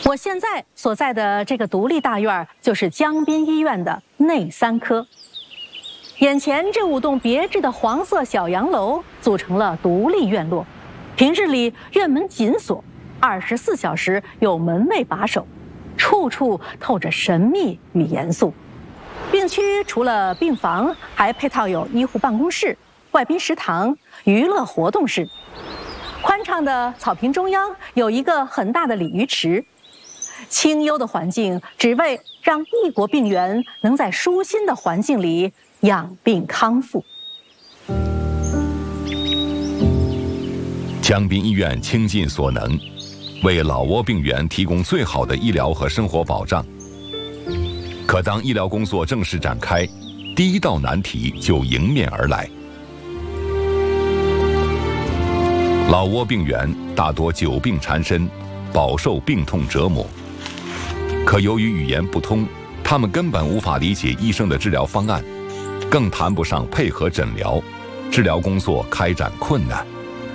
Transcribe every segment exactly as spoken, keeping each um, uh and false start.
我现在所在的这个独立大院就是江滨医院的内三科。眼前这五栋别致的黄色小洋楼组成了独立院落，平日里院门紧锁，二十四小时有门卫把守，处处透着神秘与严肃。病区除了病房，还配套有医护办公室、外宾食堂、娱乐活动室。宽敞的草坪中央有一个很大的鲤鱼池。清幽的环境，只为让异国病员能在舒心的环境里养病康复。 江滨医院倾尽所能，为老挝病员提供最好的医疗和生活保障。可当医疗工作正式展开，第一道难题就迎面而来。老挝病员大多久病缠身，饱受病痛折磨。可由于语言不通，他们根本无法理解医生的治疗方案，更谈不上配合诊疗，治疗工作开展困难。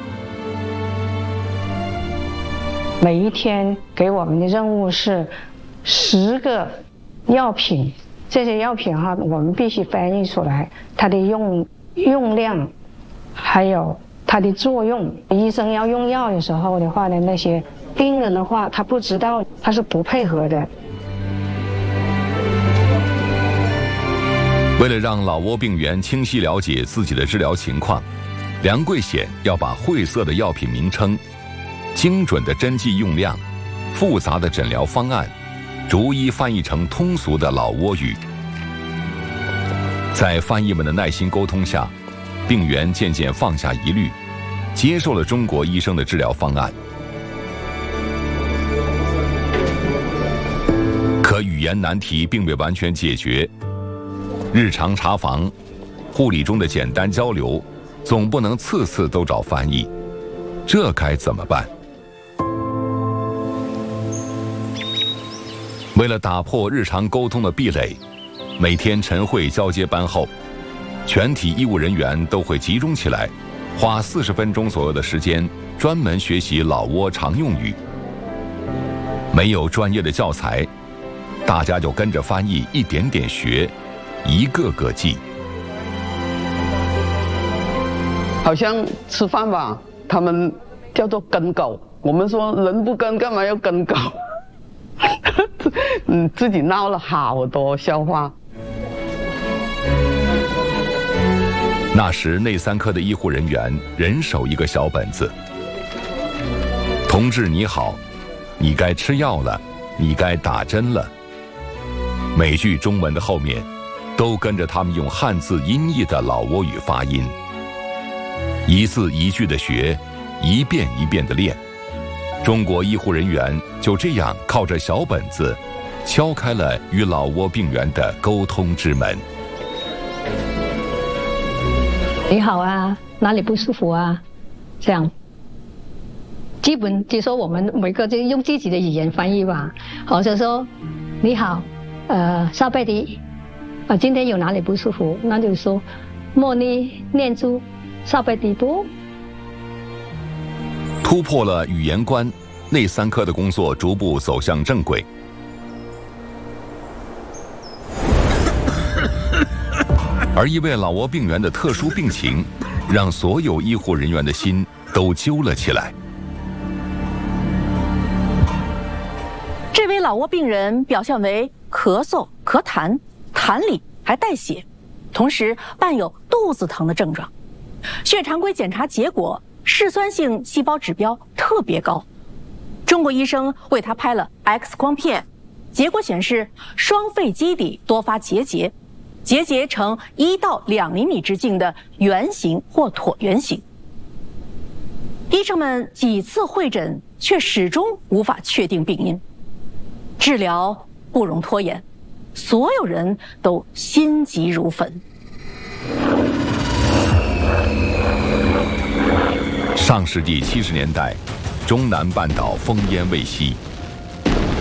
每一天给我们的任务是十个药品，这些药品哈，我们必须翻译出来它的用用量，还有它的作用。医生要用药的时候的话呢，那些病人的话他不知道，他是不配合的。 为了让老挝病员清晰了解自己的治疗情况，梁桂显要把晦涩的药品名称、精准的针剂用量、复杂的诊疗方案逐一翻译成通俗的老挝语。在翻译们的耐心沟通下，病员渐渐放下疑虑，接受了中国医生的治疗方案。可语言难题并未完全解决，日常查房、护理中的简单交流，总不能次次都找翻译，这该怎么办？为了打破日常沟通的壁垒，每天晨会交接班后，全体医务人员都会集中起来，花四十分钟左右的时间，专门学习老挝常用语。没有专业的教材，大家就跟着翻译一点点学，一个个记。 好像吃饭吧，他们叫做跟狗，我们说人不跟干嘛要跟狗？嗯，自己闹了好多笑话。 那时内三科的医护人员人手一个小本子。同志你好，你该吃药了，你该打针了。每句中文的后面，都跟着他们用汉字音译的老挝语发音，一字一句的学，一遍一遍的练。中国医护人员就这样靠着小本子，敲开了与老挝病员的沟通之门。 你好啊，哪里不舒服啊？这样，基本就说我们每个就用自己的语言翻译吧。好像说，你好，呃，沙贝迪，啊、呃，今天有哪里不舒服？那就说，莫尼念珠，沙贝迪多。 突破了语言关，内三科的工作逐步走向正轨。而一位老挝病员的特殊病情，让所有医护人员的心都揪了起来。 这位老挝病人表现为咳嗽、咳痰，痰里还带血，同时伴有肚子疼的症状。血常规检查结果，嗜酸性细胞指标特别高。中国医生为他拍了 X 光片，结果显示双肺基底多发结节，结节呈一到两厘米直径的圆形或椭圆形。医生们几次会诊，却始终无法确定病因。治疗不容拖延，所有人都心急如焚。 上世纪七十年代，中南半岛烽烟未息，